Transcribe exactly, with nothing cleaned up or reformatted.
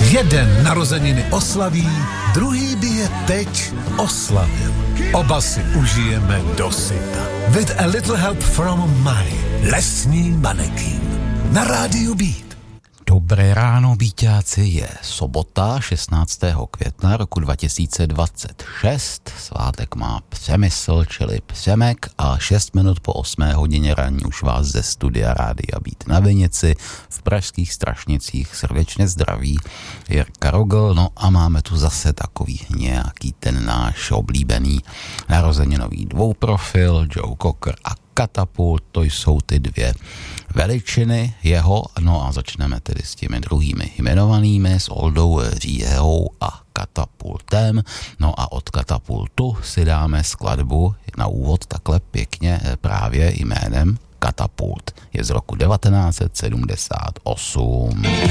Jeden narozeniny oslaví, druhý by je teď oslavil. Oba si užijeme dosyta. With a little help from my lesní manekín. Na rádiu Beat. Dobré ráno, Bíťáci, je sobota šestnáctého května roku dva tisíce dvacet šest. Svátek má Přemysl, čili Přemek, a šest minut po osmé hodině ranní už vás ze studia Rádia Beat na Vinici v pražských Strašnicích srdečně zdraví Jirka Rogl. No a máme tu zase takový nějaký ten náš oblíbený narozeninový dvouprofil, Joe Cocker a Katapult, to jsou ty dvě veličiny jeho. No a začneme tedy s těmi druhými jmenovanými, s Oldou Říhou a Katapultem. No a od Katapultu si dáme skladbu na úvod takhle pěkně právě jménem Katapult. Je z roku devatenáct set sedmdesát osm.